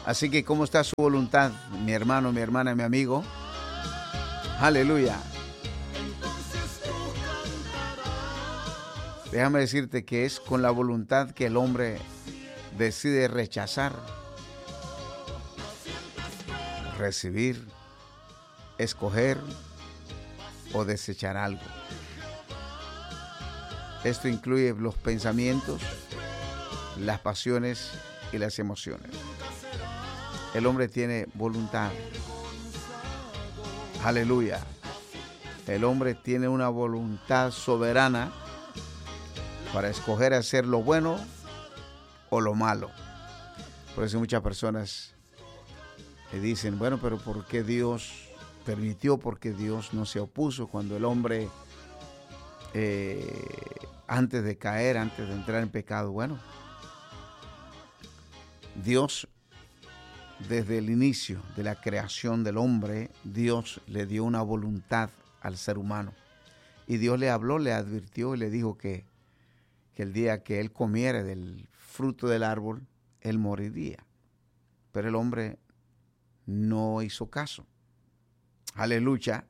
Así que, ¿cómo está su voluntad, mi hermano, mi hermana, mi amigo? Aleluya. Déjame decirte que es con la voluntad que el hombre decide rechazar, recibir, escoger o desechar algo. Esto incluye los pensamientos, las pasiones y las emociones. El hombre tiene voluntad. Aleluya. El hombre tiene una voluntad soberana para escoger hacer lo bueno o lo malo. Por eso muchas personas le dicen, bueno, pero ¿por qué Dios permitió? ¿Por qué Dios no se opuso cuando el hombre, antes de caer, antes de entrar en pecado? Bueno, Dios, desde el inicio de la creación del hombre, Dios le dio una voluntad al ser humano. Y Dios le habló, le advirtió y le dijo que el día que él comiera del fruto del árbol, él moriría. Pero el hombre no hizo caso. Aleluya.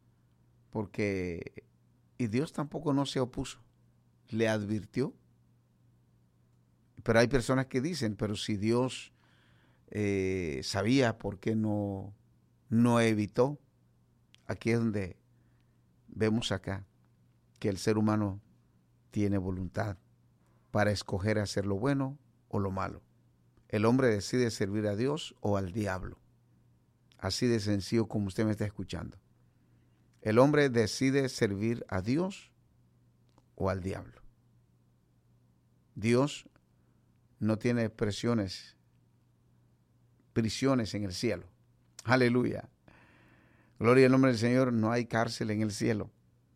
Y Dios tampoco no se opuso. Le advirtió. Pero hay personas que dicen, pero si Dios sabía, ¿por qué no evitó? Aquí es donde vemos acá que el ser humano tiene voluntad para escoger hacer lo bueno o lo malo. El hombre decide servir a Dios o al diablo. Así de sencillo como usted me está escuchando. El hombre decide servir a Dios o al diablo. Dios no tiene prisiones en el cielo. Aleluya. Gloria al nombre del Señor. No hay cárcel en el cielo.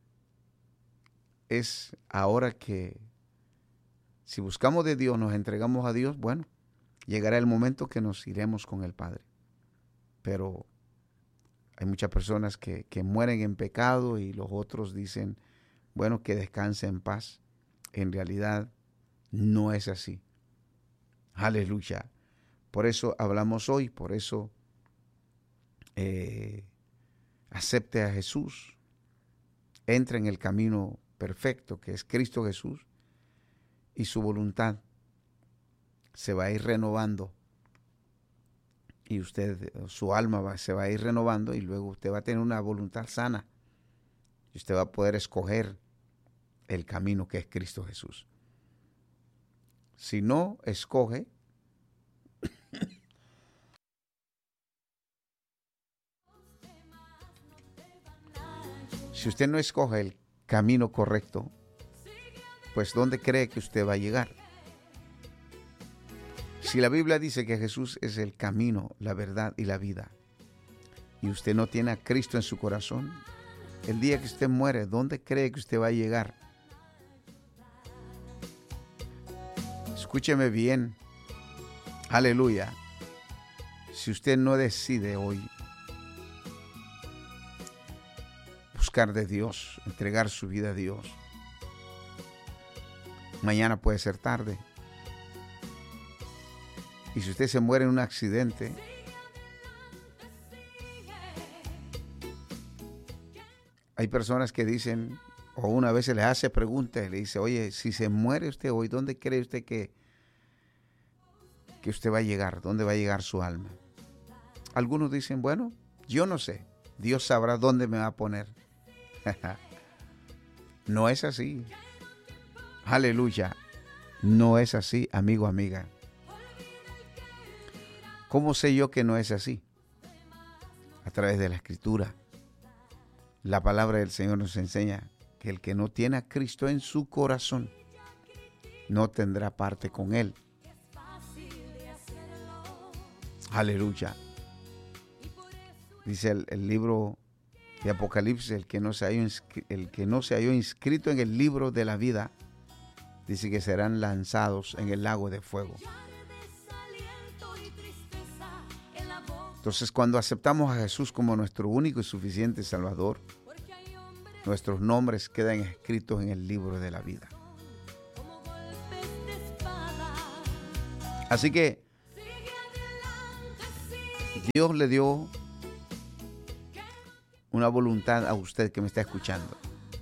Es ahora que si buscamos de Dios, nos entregamos a Dios, bueno, llegará el momento que nos iremos con el Padre. Pero hay muchas personas que mueren en pecado y los otros dicen, bueno, que descanse en paz. En realidad no es así. Aleluya. Por eso hablamos hoy, por eso acepte a Jesús. Entra en el camino perfecto que es Cristo Jesús y su voluntad se va a ir renovando y su alma se va a ir renovando y luego usted va a tener una voluntad sana y usted va a poder escoger el camino que es Cristo Jesús. Si no escoge, si usted no escoge el camino correcto, pues ¿dónde cree que usted va a llegar? Si la Biblia dice que Jesús es el camino, la verdad y la vida, y usted no tiene a Cristo en su corazón, el día que usted muere, ¿dónde cree que usted va a llegar? Escúcheme bien. Aleluya. Si usted no decide hoy buscar de Dios, entregar su vida a Dios, mañana puede ser tarde. Y si usted se muere en un accidente, hay personas que dicen, o una vez se les hace pregunta y le dice, oye, si se muere usted hoy, ¿dónde cree usted que usted va a llegar? ¿Dónde va a llegar su alma? Algunos dicen, bueno, yo no sé, Dios sabrá dónde me va a poner. No es así. Aleluya. No es así, amigo, amiga. ¿Cómo sé yo que no es así? A través de la Escritura. La palabra del Señor nos enseña que el que no tiene a Cristo en su corazón no tendrá parte con Él. Aleluya. Dice el libro de Apocalipsis, el que no se halló inscrito en el libro de la vida, dice que serán lanzados en el lago de fuego. Entonces, cuando aceptamos a Jesús como nuestro único y suficiente Salvador, nuestros nombres quedan escritos en el libro de la vida. Así que Dios le dio una voluntad a usted que me está escuchando.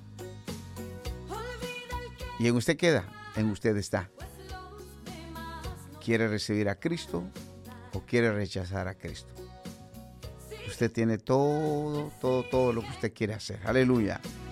Y en usted queda, en usted está. ¿Quiere recibir a Cristo o quiere rechazar a Cristo? Usted tiene todo lo que usted quiere hacer. Aleluya.